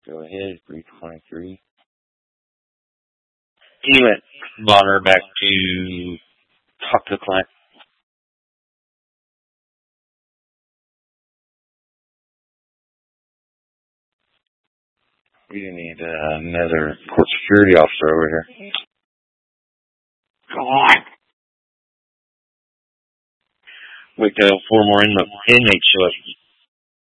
Go ahead, 323. Can you let Bonner back to talk to the client? We need another court security officer over here. Come on. Wait till 4 more inmates show up.